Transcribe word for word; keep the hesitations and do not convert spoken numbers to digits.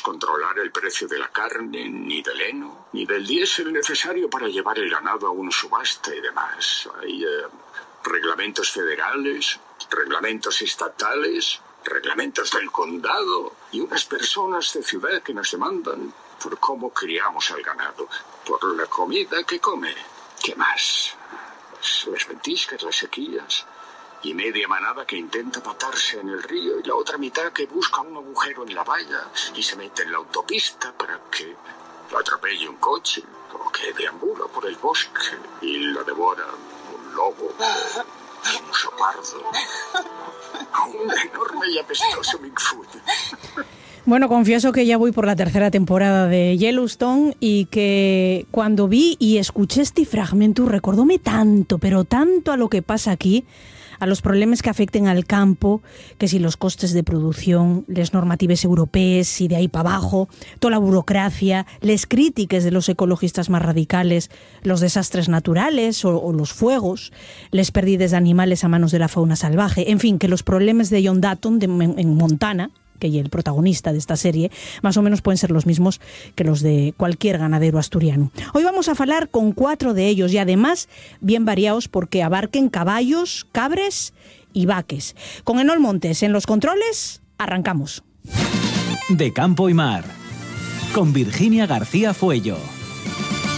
controlar el precio de la carne, ni del heno, ni del diésel necesario para llevar el ganado a una subasta y demás. Hay eh, reglamentos federales, reglamentos estatales, reglamentos del condado y unas personas de ciudad que nos demandan por cómo criamos al ganado, por la comida que come. ¿Qué más? Pues las ventiscas, las sequías y media manada que intenta matarse en el río y la otra mitad que busca un agujero en la valla y se mete en la autopista para que lo atropelle un coche o que deambula por el bosque y lo devora un lobo, un oso pardo, un enorme y apestoso Bigfoot. Bueno, confieso que ya voy por la tercera temporada de Yellowstone y que cuando vi y escuché este fragmento recordóme tanto, pero tanto a lo que pasa aquí, a los problemes que afecten al campo, que si los costes de producción, les normatives europees y de ahí para abajo, toda la burocracia, les crítiques de los ecologistas más radicales, los desastres naturales o, o los fuegos, les pérdidas de animales a manos de la fauna salvaje, en fin, que los problemas de John Dutton de, en, en Montana, que es el protagonista de esta serie, más o menos pueden ser los mismos que los de cualquier ganadero asturiano. Hoy vamos a hablar con cuatro de ellos y además bien variados porque abarquen caballos, cabres y vaques. Con Enol Montes en los controles, arrancamos. De Campo y Mar, con Virginia García Fuello.